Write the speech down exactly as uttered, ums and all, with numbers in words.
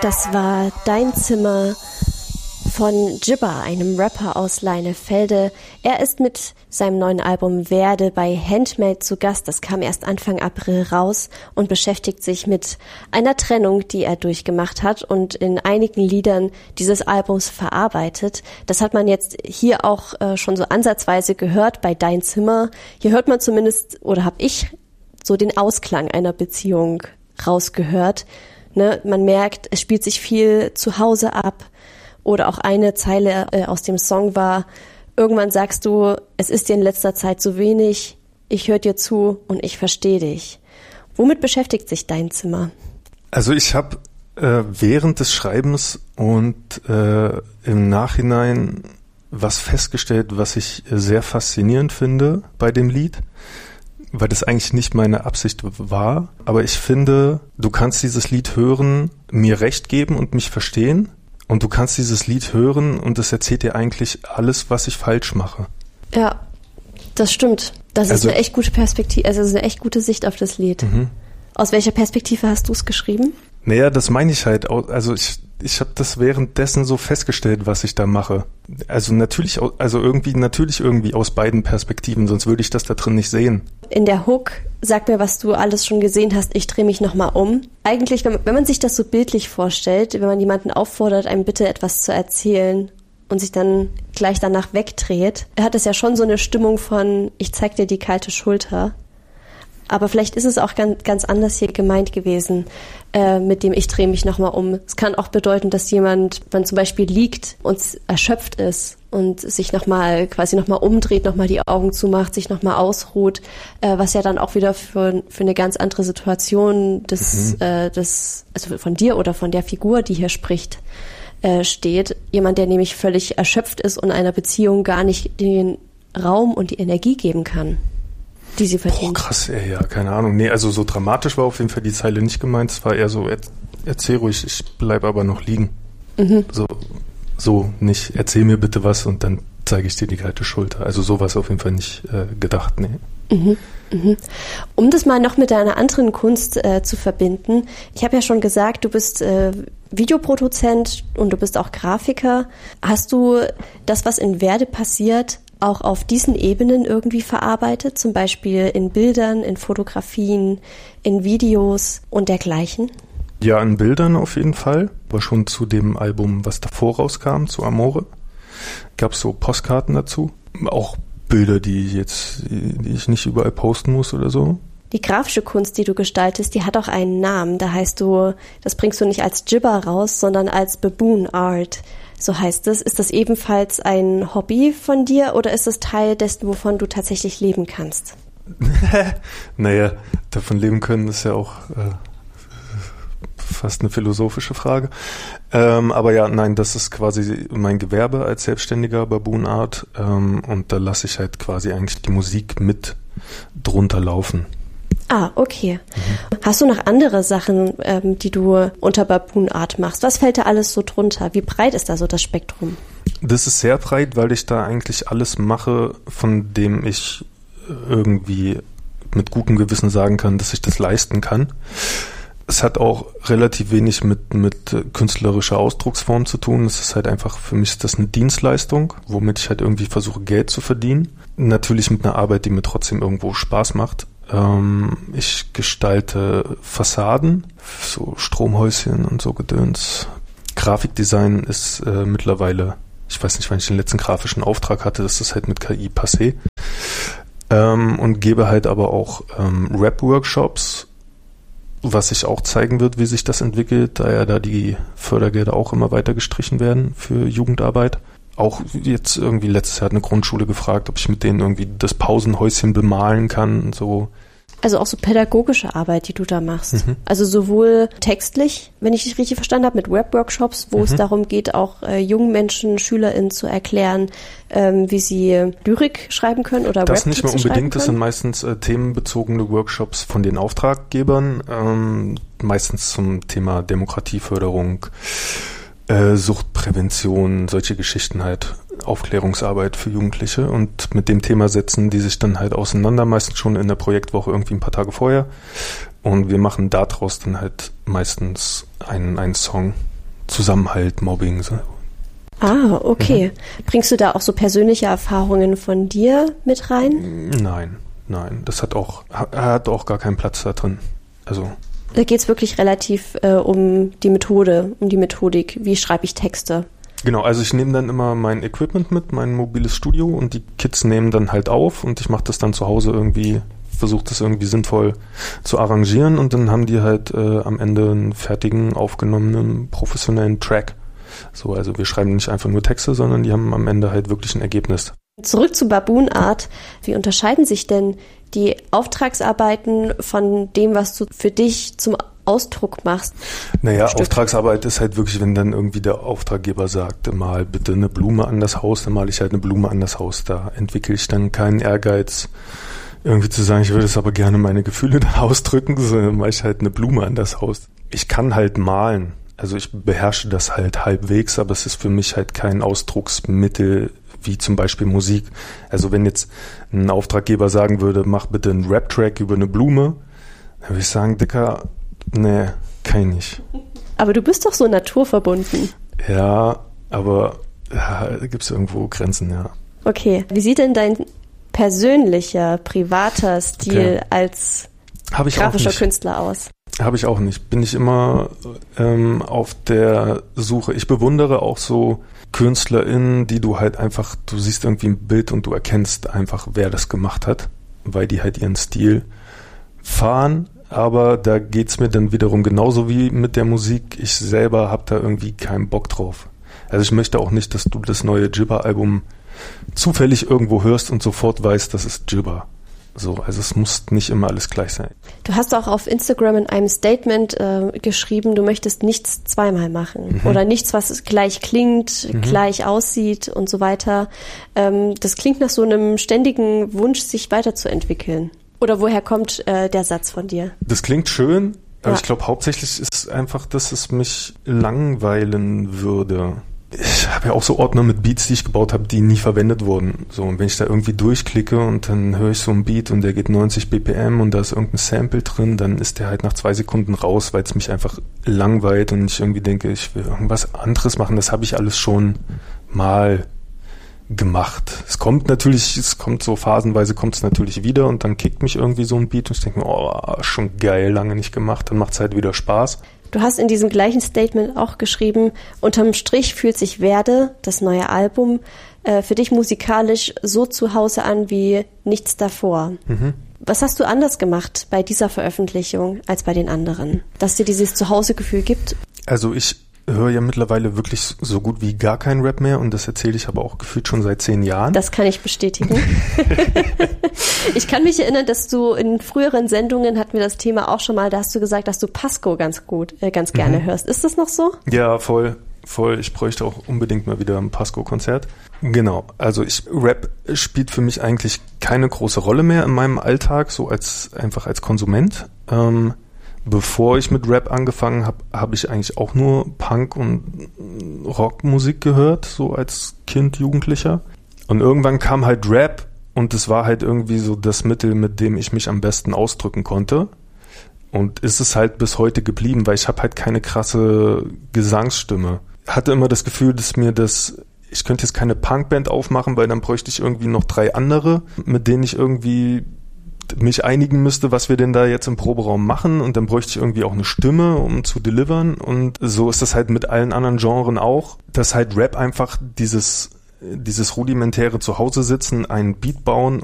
Das war Dein Zimmer von Jibba, einem Rapper aus Leinefelde. Er ist mit seinem neuen Album Werde bei Handmade zu Gast. Das kam erst Anfang April raus und beschäftigt sich mit einer Trennung, die er durchgemacht hat und in einigen Liedern dieses Albums verarbeitet. Das hat man jetzt hier auch äh, schon so ansatzweise gehört bei Dein Zimmer. Hier hört man zumindest, oder habe ich so den Ausklang einer Beziehung rausgehört. Ne? Man merkt, es spielt sich viel zu Hause ab. Oder auch eine Zeile äh, aus dem Song war, irgendwann sagst du, es ist dir in letzter Zeit so wenig, ich höre dir zu und ich verstehe dich. Womit beschäftigt sich Dein Zimmer? Also ich habe äh, während des Schreibens und äh, im Nachhinein was festgestellt, was ich sehr faszinierend finde bei dem Lied, weil das eigentlich nicht meine Absicht war. Aber ich finde, du kannst dieses Lied hören, mir Recht geben und mich verstehen. Und du kannst dieses Lied hören und es erzählt dir eigentlich alles, was ich falsch mache. Ja, das stimmt. Das also, ist eine echt gute Perspektive, also das ist eine echt gute Sicht auf das Lied. Mhm. Aus welcher Perspektive hast du es geschrieben? Naja, das meine ich halt. Also ich, ich habe das währenddessen so festgestellt, was ich da mache. Also natürlich, also irgendwie, natürlich irgendwie aus beiden Perspektiven, sonst würde ich das da drin nicht sehen. In der Hook, sag mir, was du alles schon gesehen hast, ich drehe mich nochmal um. Eigentlich, wenn man, wenn man sich das so bildlich vorstellt, wenn man jemanden auffordert, einem bitte etwas zu erzählen und sich dann gleich danach wegdreht, hat es ja schon so eine Stimmung von, ich zeig dir die kalte Schulter. Aber vielleicht ist es auch ganz, ganz anders hier gemeint gewesen, äh, mit dem ich drehe mich nochmal um. Es kann auch bedeuten, dass jemand, wenn zum Beispiel liegt und erschöpft ist und sich nochmal quasi nochmal umdreht, nochmal die Augen zumacht, sich nochmal ausruht, äh, was ja dann auch wieder für, für eine ganz andere Situation des, mhm. äh, des, also von dir oder von der Figur, die hier spricht, äh, steht. Jemand, der nämlich völlig erschöpft ist und einer Beziehung gar nicht den Raum und die Energie geben kann, die sie verdient. Boah, krass, ey, ja, keine Ahnung. Nee, also so dramatisch war auf jeden Fall die Zeile nicht gemeint. Es war eher so, er, erzähl ruhig, ich bleib aber noch liegen. Mhm. So, so nicht, erzähl mir bitte was und dann zeige ich dir die kalte Schulter. Also so war es auf jeden Fall nicht äh, gedacht, nee. Mhm. Mhm. Um das mal noch mit deiner anderen Kunst äh, zu verbinden, ich habe ja schon gesagt, du bist äh, Videoproduzent und du bist auch Grafiker. Hast du das, was in Werde passiert, auch auf diesen Ebenen irgendwie verarbeitet, zum Beispiel in Bildern, in Fotografien, in Videos und dergleichen? Ja, in Bildern auf jeden Fall. Aber schon zu dem Album, was davor rauskam, zu Amore, gab es so Postkarten dazu. Auch Bilder, die jetzt, die ich nicht überall posten muss oder so. Die grafische Kunst, die du gestaltest, die hat auch einen Namen. Da heißt du, das bringst du nicht als Jibba raus, sondern als Baboon Art. So heißt es. Ist das ebenfalls ein Hobby von dir oder ist es Teil dessen, wovon du tatsächlich leben kannst? Naja, davon leben können ist ja auch äh, fast eine philosophische Frage. Ähm, aber ja, nein, das ist quasi mein Gewerbe als selbstständiger Baboon Art ähm, und da lasse ich halt quasi eigentlich die Musik mit drunter laufen. Ah, okay. Mhm. Hast du noch andere Sachen, ähm, die du unter Baboon Art machst? Was fällt da alles so drunter? Wie breit ist da so das Spektrum? Das ist sehr breit, weil ich da eigentlich alles mache, von dem ich irgendwie mit gutem Gewissen sagen kann, dass ich das leisten kann. Es hat auch relativ wenig mit, mit künstlerischer Ausdrucksform zu tun. Es ist halt einfach, für mich ist das eine Dienstleistung, womit ich halt irgendwie versuche, Geld zu verdienen. Natürlich mit einer Arbeit, die mir trotzdem irgendwo Spaß macht. Ähm, ich gestalte Fassaden, so Stromhäuschen und so Gedöns. Grafikdesign ist äh, mittlerweile, ich weiß nicht, wann ich den letzten grafischen Auftrag hatte, das ist halt mit K I passé. Ähm, und gebe halt aber auch ähm, Rap-Workshops, was sich auch zeigen wird, wie sich das entwickelt, da ja da die Fördergelder auch immer weiter gestrichen werden für Jugendarbeit. Auch jetzt irgendwie letztes Jahr hat eine Grundschule gefragt, ob ich mit denen irgendwie das Pausenhäuschen bemalen kann, so. Also auch so pädagogische Arbeit, die du da machst. Mhm. Also sowohl textlich, wenn ich dich richtig verstanden habe, mit Web-Workshops, wo mhm. es darum geht, auch äh, jungen Menschen, SchülerInnen zu erklären, ähm, wie sie Lyrik schreiben können oder das Rap nicht mehr unbedingt, das sind meistens äh, themenbezogene Workshops von den Auftraggebern, ähm, meistens zum Thema Demokratieförderung, äh, Suchtprävention, solche Geschichten halt. Aufklärungsarbeit für Jugendliche und mit dem Thema setzen die sich dann halt auseinander, meistens schon in der Projektwoche irgendwie ein paar Tage vorher und wir machen daraus dann halt meistens einen, einen Song. Zusammenhalt, Mobbing. So. Ah, okay. Mhm. Bringst du da auch so persönliche Erfahrungen von dir mit rein? Nein, nein. Das hat auch, hat auch gar keinen Platz da drin. Also. Da geht es wirklich relativ äh, um die Methode, um die Methodik. Wie schreibe ich Texte? Genau, also ich nehme dann immer mein Equipment mit, mein mobiles Studio und die Kids nehmen dann halt auf und ich mache das dann zu Hause irgendwie, versuche das irgendwie sinnvoll zu arrangieren und dann haben die halt äh, am Ende einen fertigen, aufgenommenen, professionellen Track. So, also wir schreiben nicht einfach nur Texte, sondern die haben am Ende halt wirklich ein Ergebnis. Zurück zu Baboon Art. Wie unterscheiden sich denn die Auftragsarbeiten von dem, was du für dich zum Ausdruck machst? Naja, Stück. Auftragsarbeit ist halt wirklich, wenn dann irgendwie der Auftraggeber sagt, mal bitte eine Blume an das Haus, dann male ich halt eine Blume an das Haus. Da entwickle ich dann keinen Ehrgeiz, irgendwie zu sagen, ich würde es aber gerne meine Gefühle da ausdrücken, sondern mache ich halt eine Blume an das Haus. Ich kann halt malen. Also ich beherrsche das halt halbwegs, aber es ist für mich halt kein Ausdrucksmittel wie zum Beispiel Musik. Also wenn jetzt ein Auftraggeber sagen würde, mach bitte einen Rap-Track über eine Blume, dann würde ich sagen, Dicker, nee, kann ich nicht. Aber du bist doch so naturverbunden. Ja, aber ja, da gibt es irgendwo Grenzen, ja. Okay, wie sieht denn dein persönlicher, privater Stil okay. als Hab ich grafischer auch nicht. Künstler aus? Habe ich auch nicht. Bin ich immer ähm, auf der Suche. Ich bewundere auch so KünstlerInnen, die du halt einfach, du siehst irgendwie ein Bild und du erkennst einfach, wer das gemacht hat, weil die halt ihren Stil fahren. Aber da geht's mir dann wiederum genauso wie mit der Musik. Ich selber habe da irgendwie keinen Bock drauf. Also ich möchte auch nicht, dass du das neue Jibber-Album zufällig irgendwo hörst und sofort weißt, das ist Jibber. So, also es muss nicht immer alles gleich sein. Du hast auch auf Instagram in einem Statement äh, geschrieben, du möchtest nichts zweimal machen mhm. oder nichts, was gleich klingt, mhm. gleich aussieht und so weiter. Ähm, das klingt nach so einem ständigen Wunsch, sich weiterzuentwickeln. Oder woher kommt äh, der Satz von dir? Das klingt schön, aber ja. ich glaube hauptsächlich ist es einfach, dass es mich langweilen würde. Ich habe ja auch so Ordner mit Beats, die ich gebaut habe, die nie verwendet wurden. So, und wenn ich da irgendwie durchklicke und dann höre ich so einen Beat und der geht neunzig B P M und da ist irgendein Sample drin, dann ist der halt nach zwei Sekunden raus, weil es mich einfach langweilt und ich irgendwie denke, ich will irgendwas anderes machen. Das habe ich alles schon mal gemacht. Es kommt natürlich, es kommt so phasenweise kommt es natürlich wieder und dann kickt mich irgendwie so ein Beat und ich denke mir, oh, schon geil, lange nicht gemacht, dann macht es halt wieder Spaß. Du hast in diesem gleichen Statement auch geschrieben, unterm Strich fühlt sich Werde, das neue Album, äh, für dich musikalisch so zu Hause an wie nichts davor. Mhm. Was hast du anders gemacht bei dieser Veröffentlichung als bei den anderen, dass dir dieses Zuhausegefühl gibt? Also ich höre ja mittlerweile wirklich so gut wie gar kein Rap mehr und das erzähle ich aber auch gefühlt schon seit zehn Jahren. Das kann ich bestätigen. Ich kann mich erinnern, dass du in früheren Sendungen, hatten wir das Thema auch schon mal, da hast du gesagt, dass du Pasco ganz gut, äh, ganz gerne mhm. hörst. Ist das noch so? Ja, voll, voll. Ich bräuchte auch unbedingt mal wieder ein Pasco-Konzert. Genau, also ich, Rap spielt für mich eigentlich keine große Rolle mehr in meinem Alltag, so als einfach als Konsument. Ähm, Bevor ich mit Rap angefangen habe, habe ich eigentlich auch nur Punk und Rockmusik gehört, so als Kind, Jugendlicher. Und irgendwann kam halt Rap und es war halt irgendwie so das Mittel, mit dem ich mich am besten ausdrücken konnte. Und ist es halt bis heute geblieben, weil ich habe halt keine krasse Gesangsstimme. Hatte immer das Gefühl, dass mir das, ich könnte jetzt keine Punkband aufmachen, weil dann bräuchte ich irgendwie noch drei andere, mit denen ich irgendwie mich einigen müsste, was wir denn da jetzt im Proberaum machen und dann bräuchte ich irgendwie auch eine Stimme, um zu delivern und so ist das halt mit allen anderen Genren auch, dass halt Rap einfach dieses dieses rudimentäre Zuhause sitzen, einen Beat bauen